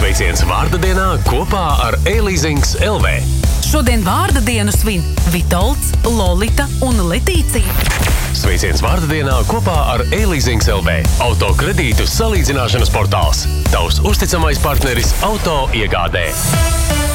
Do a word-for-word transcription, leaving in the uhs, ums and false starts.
Sveiciens vārda dienā kopā ar e-leasings L V. Šodien vārda dienu svin Vitolds, Lolita un Letīcija. Sveiciens vārda dienā kopā ar e-leasings L V. Auto kredītu salīdzināšanas portāls. Tavs uzticamais partneris auto iegādē.